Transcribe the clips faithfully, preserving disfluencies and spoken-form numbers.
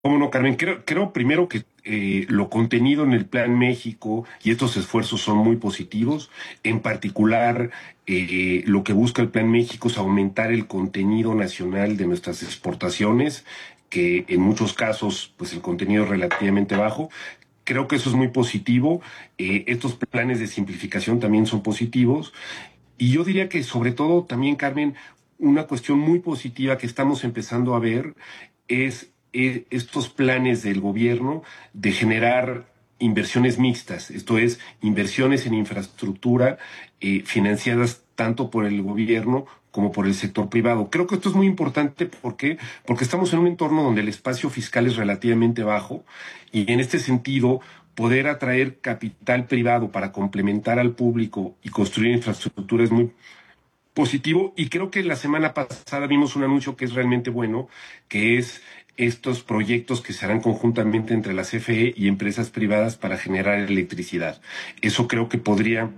cómo no, Carmen. Creo, creo primero que eh, lo contenido en el Plan México y estos esfuerzos son muy positivos. En particular, eh, lo que busca el Plan México es aumentar el contenido nacional de nuestras exportaciones, que en muchos casos, pues el contenido es relativamente bajo. Creo que eso es muy positivo. Eh, estos planes de simplificación también son positivos. Y yo diría que sobre todo también, Carmen, una cuestión muy positiva que estamos empezando a ver es eh, estos planes del gobierno de generar inversiones mixtas, esto es, inversiones en infraestructura eh, financiadas tanto por el gobierno como por el sector privado. Creo que esto es muy importante porque, porque estamos en un entorno donde el espacio fiscal es relativamente bajo y en este sentido poder atraer capital privado para complementar al público y construir infraestructura es muy positivo. Y creo que la semana pasada vimos un anuncio que es realmente bueno, que es estos proyectos que se harán conjuntamente entre la C F E y empresas privadas para generar electricidad. Eso creo que podría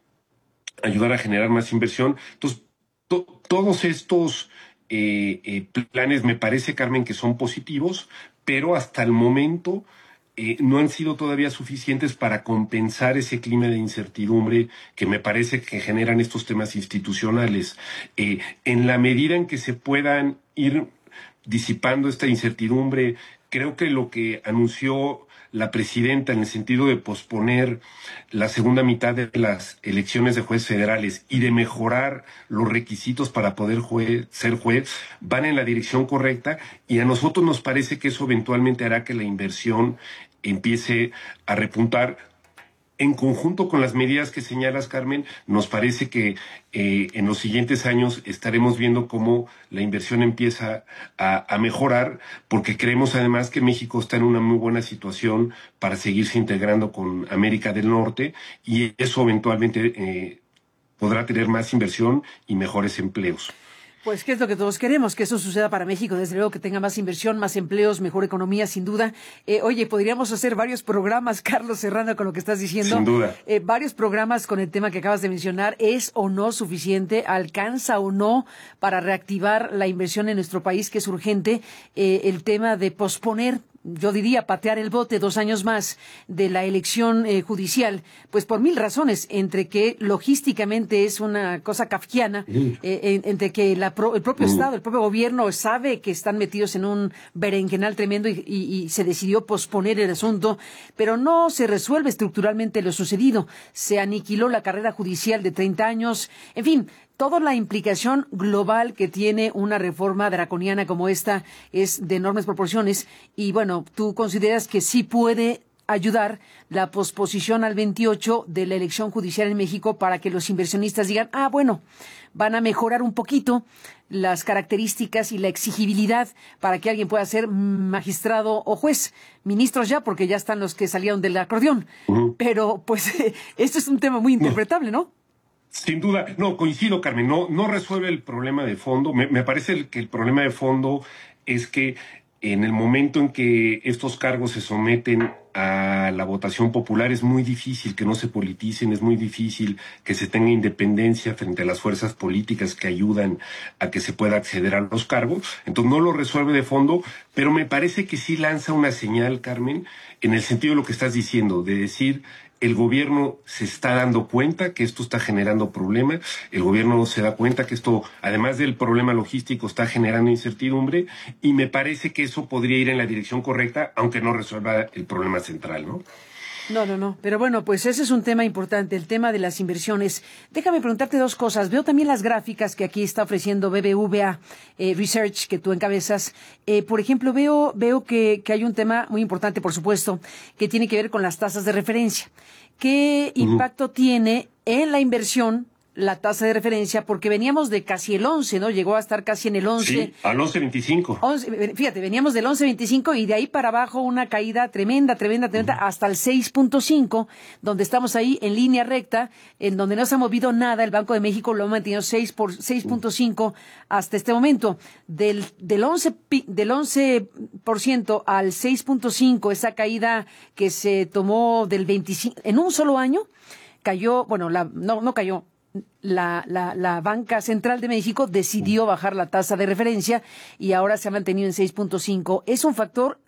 ayudar a generar más inversión. Entonces, to todos estos eh, eh, planes me parece, Carmen, que son positivos, pero hasta el momento eh, no han sido todavía suficientes para compensar ese clima de incertidumbre que me parece que generan estos temas institucionales. Eh, en la medida en que se puedan ir disipando esta incertidumbre, creo que lo que anunció la presidenta en el sentido de posponer la segunda mitad de las elecciones de jueces federales y de mejorar los requisitos para poder juez, ser juez, van en la dirección correcta y a nosotros nos parece que eso eventualmente hará que la inversión empiece a repuntar. En conjunto con las medidas que señalas, Carmen, nos parece que eh, en los siguientes años estaremos viendo cómo la inversión empieza a, a mejorar, porque creemos además que México está en una muy buena situación para seguirse integrando con América del Norte y eso eventualmente eh, podrá tener más inversión y mejores empleos. Pues qué es lo que todos queremos, que eso suceda para México, desde luego que tenga más inversión, más empleos, mejor economía, sin duda. Eh, oye, podríamos hacer varios programas, Carlos, cerrando con lo que estás diciendo. Sin duda. Eh, varios programas con el tema que acabas de mencionar. ¿Es o no suficiente? ¿Alcanza o no para reactivar la inversión en nuestro país, que es urgente? Eh, el tema de posponer, yo diría, patear el bote dos años más de la elección eh, judicial, pues por mil razones, entre que logísticamente es una cosa kafkiana, Mm. eh, en, entre que la pro, el propio Mm. Estado, el propio gobierno sabe que están metidos en un berenjenal tremendo y, y, y se decidió posponer el asunto, pero no se resuelve estructuralmente lo sucedido. Se aniquiló la carrera judicial de treinta años, en fin. Toda la implicación global que tiene una reforma draconiana como esta es de enormes proporciones y bueno, tú consideras que sí puede ayudar la posposición al veintiocho de la elección judicial en México para que los inversionistas digan, ah, bueno, van a mejorar un poquito las características y la exigibilidad para que alguien pueda ser magistrado o juez. Ministros ya, porque ya están los que salieron del acordeón. Uh-huh. Pero pues esto es un tema muy interpretable, ¿no? Sin duda, no, coincido, Carmen, no, no resuelve el problema de fondo. Me, me parece que el problema de fondo es que en el momento en que estos cargos se someten a la votación popular es muy difícil que no se politicen, es muy difícil que se tenga independencia frente a las fuerzas políticas que ayudan a que se pueda acceder a los cargos. Entonces no lo resuelve de fondo, pero me parece que sí lanza una señal, Carmen, en el sentido de lo que estás diciendo, de decir, el gobierno se está dando cuenta que esto está generando problemas, el gobierno se da cuenta que esto, además del problema logístico, está generando incertidumbre y me parece que eso podría ir en la dirección correcta, aunque no resuelva el problema central, ¿no? No, no, no. Pero bueno, pues ese es un tema importante, el tema de las inversiones. Déjame preguntarte dos cosas. Veo también las gráficas que aquí está ofreciendo B B V A eh, Research, que tú encabezas. Eh, por ejemplo, veo veo que, que hay un tema muy importante, por supuesto, que tiene que ver con las tasas de referencia. ¿Qué Uh-huh. impacto tiene en la inversión la tasa de referencia? Porque veníamos de casi el once, ¿no? Llegó a estar casi en el once. Sí, al once veinticinco. once, fíjate, veníamos del once veinticinco y de ahí para abajo una caída tremenda, tremenda, tremenda, uh-huh, hasta el seis punto cinco, donde estamos ahí en línea recta, en donde no se ha movido nada. El Banco de México lo ha mantenido seis por seis punto cinco hasta este momento. Del, del once, del once por ciento al seis punto cinco, esa caída que se tomó del veinticinco, en un solo año, cayó, bueno, la, no, no cayó. La, la, la Banca Central de México decidió bajar la tasa de referencia y ahora se ha mantenido en seis punto cinco. Es un factor